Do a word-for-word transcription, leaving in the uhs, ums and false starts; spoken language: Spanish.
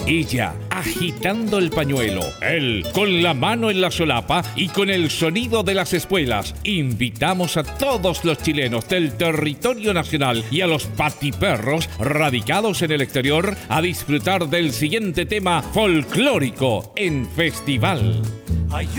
ella agitando el pañuelo, él con la mano en la solapa y con el sonido de las espuelas. Invitamos a todos los chilenos del territorio nacional y a los patiperros radicados en el exterior a disfrutar del siguiente tema folclórico en Festival.